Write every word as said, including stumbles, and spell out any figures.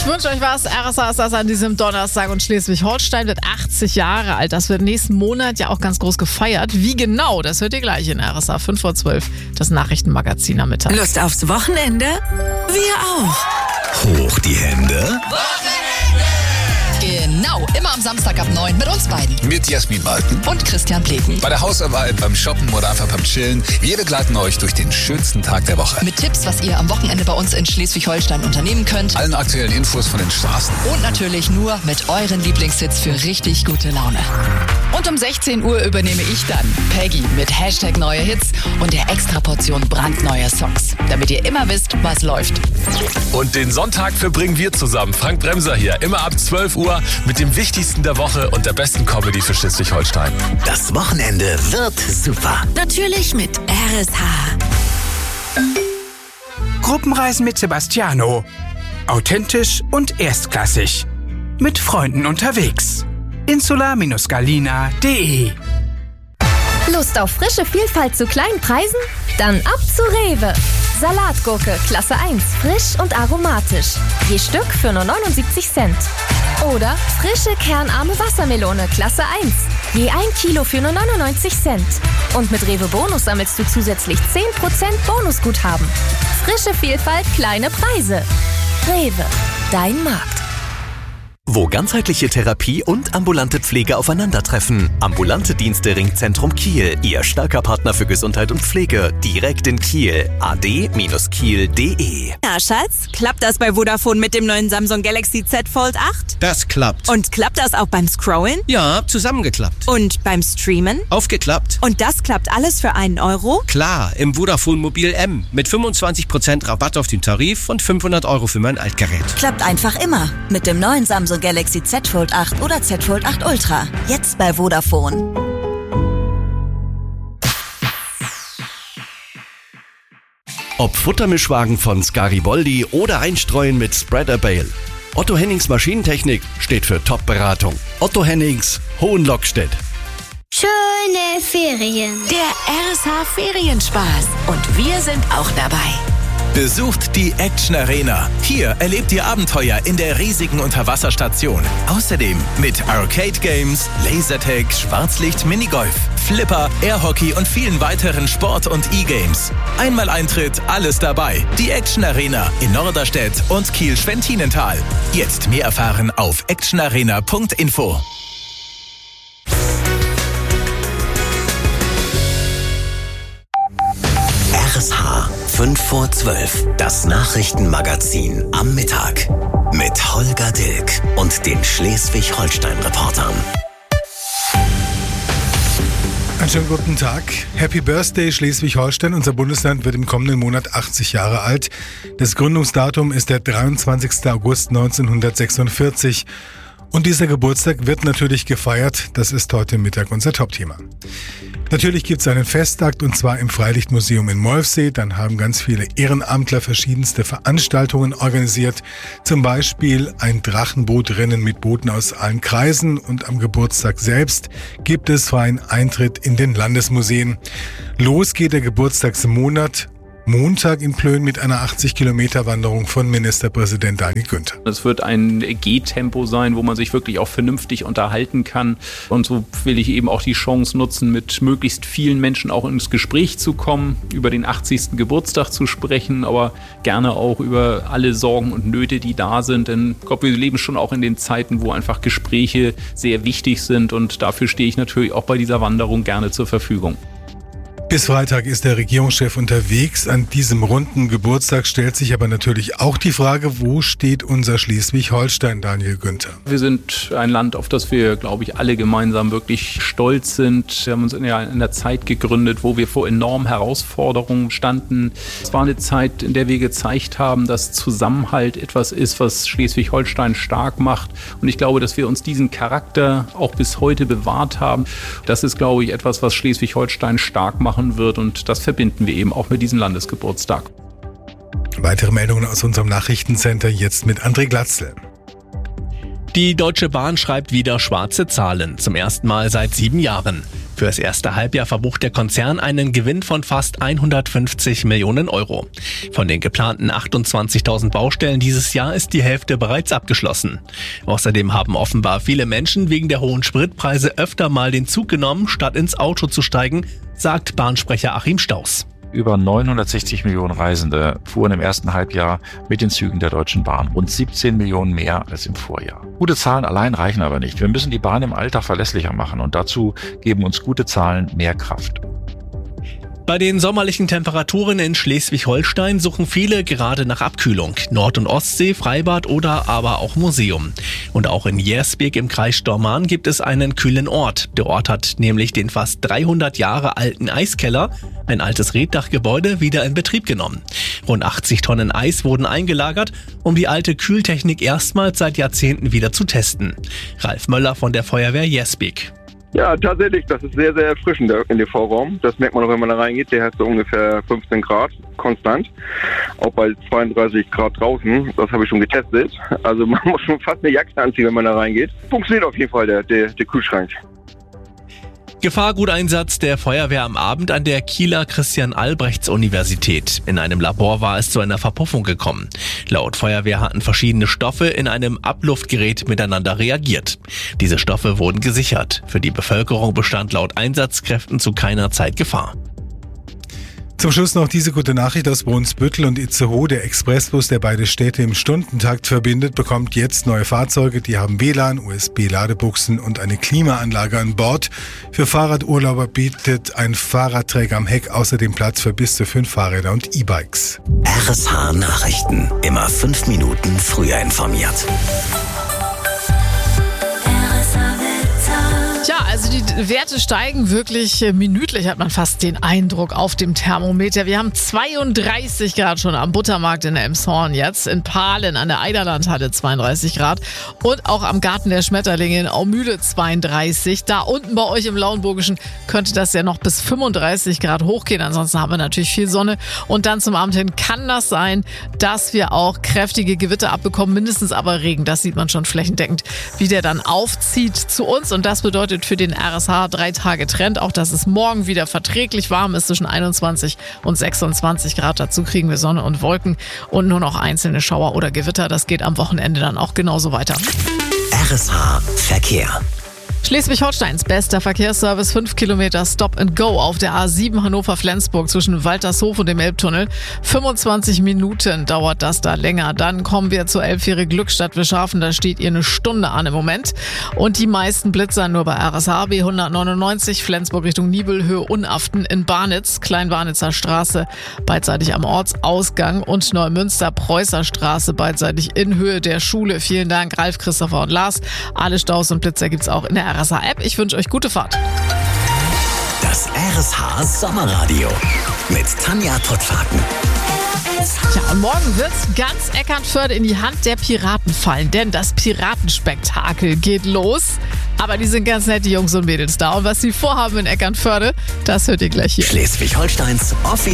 Ich wünsche euch was. R S A ist das an diesem Donnerstag und Schleswig-Holstein wird achtzig Jahre alt. Das wird nächsten Monat ja auch ganz groß gefeiert. Wie genau, das hört ihr gleich in R S A fünf vor zwölf, das Nachrichtenmagazin am Mittag. Lust aufs Wochenende? Wir auch. Hoch die Hände. Genau, immer am Samstag ab neun mit uns beiden. Mit Jasmin Walten. Und Christian Pleken. Bei der Hausarbeit, beim Shoppen oder einfach beim Chillen. Wir begleiten euch durch den schönsten Tag der Woche. Mit Tipps, was ihr am Wochenende bei uns in Schleswig-Holstein unternehmen könnt. Allen aktuellen Infos von den Straßen. Und natürlich nur mit euren Lieblingshits für richtig gute Laune. Und um sechzehn Uhr übernehme ich dann Peggy mit Hashtag neue Hits und der Extraportion brandneuer Songs. Damit ihr immer wisst, was läuft. Und den Sonntag verbringen wir zusammen. Frank Bremser hier, immer ab zwölf Uhr mit dem Wichtigsten der Woche und der besten Comedy für Schleswig-Holstein. Das Wochenende wird super. Natürlich mit R S H. Gruppenreisen mit Sebastiano. Authentisch und erstklassig. Mit Freunden unterwegs. insular Bindestrich galina punkt de. Lust auf frische Vielfalt zu kleinen Preisen? Dann ab zu Rewe. Salatgurke Klasse eins, frisch und aromatisch. Je Stück für nur neunundsiebzig Cent. Oder frische kernarme Wassermelone Klasse eins. Je ein Kilo für nur neunundneunzig Cent. Und mit Rewe Bonus sammelst du zusätzlich zehn Prozent Bonusguthaben. Frische Vielfalt, kleine Preise. Rewe, dein Markt. Wo ganzheitliche Therapie und ambulante Pflege aufeinandertreffen. Ambulante Dienste Ringzentrum Kiel. Ihr starker Partner für Gesundheit und Pflege. Direkt in Kiel. a d Bindestrich kiel punkt de. Na, Schatz, klappt das bei Vodafone mit dem neuen Samsung Galaxy Z Fold acht? Das klappt. Und klappt das auch beim Scrollen? Ja, zusammengeklappt. Und beim Streamen? Aufgeklappt. Und das klappt alles für einen Euro? Klar, im Vodafone Mobil M. Mit fünfundzwanzig Prozent Rabatt auf den Tarif und fünfhundert Euro für mein Altgerät. Klappt einfach immer. Mit dem neuen Samsung Galaxy Z Fold acht oder Z Fold acht Ultra. Jetzt bei Vodafone. Ob Futtermischwagen von Scariboldi oder Einstreuen mit Spreader Bale. Otto Hennings Maschinentechnik steht für Top-Beratung. Otto Hennings, Hohenlockstedt. Schöne Ferien. Der R S H Ferienspaß. Und wir sind auch dabei. Besucht die Action Arena. Hier erlebt ihr Abenteuer in der riesigen Unterwasserstation. Außerdem mit Arcade Games, Lasertag, Schwarzlicht, Minigolf, Flipper, Airhockey und vielen weiteren Sport- und E-Games. Einmal Eintritt, alles dabei. Die Action Arena in Norderstedt und Kiel-Schwentinental. Jetzt mehr erfahren auf actionarena punkt info. R S H fünf vor zwölf, das Nachrichtenmagazin am Mittag. Mit Holger Dilk und den Schleswig-Holstein-Reportern. Einen schönen guten Tag. Happy Birthday Schleswig-Holstein. Unser Bundesland wird im kommenden Monat achtzig Jahre alt. Das Gründungsdatum ist der dreiundzwanzigster August neunzehnhundertsechsundvierzig. Und dieser Geburtstag wird natürlich gefeiert. Das ist heute Mittag unser Top-Thema. Natürlich gibt es einen Festakt, und zwar im Freilichtmuseum in Molfsee. Dann haben ganz viele Ehrenamtler verschiedenste Veranstaltungen organisiert. Zum Beispiel ein Drachenbootrennen mit Booten aus allen Kreisen. Und am Geburtstag selbst gibt es freien Eintritt in den Landesmuseen. Los geht der Geburtstagsmonat Montag in Plön mit einer achtzig Kilometer Wanderung von Ministerpräsident Daniel Günther. Es wird ein Gehtempo sein, wo man sich wirklich auch vernünftig unterhalten kann. Und so will ich eben auch die Chance nutzen, mit möglichst vielen Menschen auch ins Gespräch zu kommen, über den achtzigsten Geburtstag zu sprechen, aber gerne auch über alle Sorgen und Nöte, die da sind. Denn ich glaube, wir leben schon auch in den Zeiten, wo einfach Gespräche sehr wichtig sind. Und dafür stehe ich natürlich auch bei dieser Wanderung gerne zur Verfügung. Bis Freitag ist der Regierungschef unterwegs. An diesem runden Geburtstag stellt sich aber natürlich auch die Frage, wo steht unser Schleswig-Holstein, Daniel Günther? Wir sind ein Land, auf das wir, glaube ich, alle gemeinsam wirklich stolz sind. Wir haben uns in einer Zeit gegründet, wo wir vor enormen Herausforderungen standen. Es war eine Zeit, in der wir gezeigt haben, dass Zusammenhalt etwas ist, was Schleswig-Holstein stark macht. Und ich glaube, dass wir uns diesen Charakter auch bis heute bewahrt haben. Das ist, glaube ich, etwas, was Schleswig-Holstein stark macht wird, und das verbinden wir eben auch mit diesem Landesgeburtstag. Weitere Meldungen aus unserem Nachrichtencenter jetzt mit André Glatzel. Die Deutsche Bahn schreibt wieder schwarze Zahlen, zum ersten Mal seit sieben Jahren. Für das erste Halbjahr verbucht der Konzern einen Gewinn von fast hundertfünfzig Millionen Euro. Von den geplanten achtundzwanzigtausend Baustellen dieses Jahr ist die Hälfte bereits abgeschlossen. Außerdem haben offenbar viele Menschen wegen der hohen Spritpreise öfter mal den Zug genommen, statt ins Auto zu steigen, sagt Bahnsprecher Achim Staus. Über neunhundertsechzig Millionen Reisende fuhren im ersten Halbjahr mit den Zügen der Deutschen Bahn. Rund siebzehn Millionen mehr als im Vorjahr. Gute Zahlen allein reichen aber nicht. Wir müssen die Bahn im Alltag verlässlicher machen und dazu geben uns gute Zahlen mehr Kraft. Bei den sommerlichen Temperaturen in Schleswig-Holstein suchen viele gerade nach Abkühlung. Nord- und Ostsee, Freibad oder aber auch Museum. Und auch in Jersbek im Kreis Stormarn gibt es einen kühlen Ort. Der Ort hat nämlich den fast dreihundert Jahre alten Eiskeller, ein altes Reetdachgebäude, wieder in Betrieb genommen. Rund achtzig Tonnen Eis wurden eingelagert, um die alte Kühltechnik erstmals seit Jahrzehnten wieder zu testen. Ralf Möller von der Feuerwehr Jersbek. Ja, tatsächlich, das ist sehr, sehr erfrischend in dem Vorraum. Das merkt man auch, wenn man da reingeht. Der hat so ungefähr fünfzehn Grad konstant. Auch bei zweiunddreißig Grad draußen. Das habe ich schon getestet. Also man muss schon fast eine Jacke anziehen, wenn man da reingeht. Funktioniert auf jeden Fall der, der, der Kühlschrank. Gefahrguteinsatz der Feuerwehr am Abend an der Kieler Christian-Albrechts-Universität. In einem Labor war es zu einer Verpuffung gekommen. Laut Feuerwehr hatten verschiedene Stoffe in einem Abluftgerät miteinander reagiert. Diese Stoffe wurden gesichert. Für die Bevölkerung bestand laut Einsatzkräften zu keiner Zeit Gefahr. Zum Schluss noch diese gute Nachricht aus Brunsbüttel und Itzehoe. Der Expressbus, der beide Städte im Stundentakt verbindet, bekommt jetzt neue Fahrzeuge. Die haben W L A N, U S B-Ladebuchsen und eine Klimaanlage an Bord. Für Fahrradurlauber bietet ein Fahrradträger am Heck außerdem Platz für bis zu fünf Fahrräder und E-Bikes. R S H Nachrichten. Immer fünf Minuten früher informiert. Ja, also die Werte steigen wirklich minütlich, hat man fast den Eindruck auf dem Thermometer. Wir haben zweiunddreißig Grad schon am Buttermarkt in Elmshorn jetzt, in Pahlen an der Eiderlandhalle zweiunddreißig Grad und auch am Garten der Schmetterlinge in Aumühle zweiunddreißig. Da unten bei euch im Lauenburgischen könnte das ja noch bis fünfunddreißig Grad hochgehen. Ansonsten haben wir natürlich viel Sonne und dann zum Abend hin kann das sein, dass wir auch kräftige Gewitter abbekommen, mindestens aber Regen. Das sieht man schon flächendeckend, wie der dann aufzieht zu uns und das bedeutet für den R S H drei Tage Trend. Auch, dass es morgen wieder verträglich warm ist zwischen einundzwanzig und sechsundzwanzig Grad. Dazu kriegen wir Sonne und Wolken und nur noch einzelne Schauer oder Gewitter. Das geht am Wochenende dann auch genauso weiter. R S H Verkehr. Schleswig-Holsteins bester Verkehrsservice, fünf Kilometer Stop and Go auf der A sieben Hannover-Flensburg zwischen Waltershof und dem Elbtunnel. fünfundzwanzig Minuten dauert das da länger. Dann kommen wir zur Elbfähre Glückstadt Wischhafen. Da steht ihr eine Stunde an im Moment. Und die meisten Blitzer nur bei R S H B hundertneunundneunzig, Flensburg Richtung Nibelhöhe, Unaften in Barnitz, Kleinbarnitzer Straße, beidseitig am Ortsausgang und Neumünster Preußer Straße, beidseitig in Höhe der Schule. Vielen Dank, Ralf, Christopher und Lars. Alle Staus und Blitzer gibt's auch in der R S H-App. Ich wünsche euch gute Fahrt. Das R S H Sommerradio mit Tanja Tottfaten. Ja, und morgen wird's ganz Eckernförde in die Hand der Piraten fallen, denn das Piratenspektakel geht los. Aber die sind ganz nett, die Jungs und Mädels da. Und was sie vorhaben in Eckernförde, das hört ihr gleich hier. Schleswig-Holsteins offiziell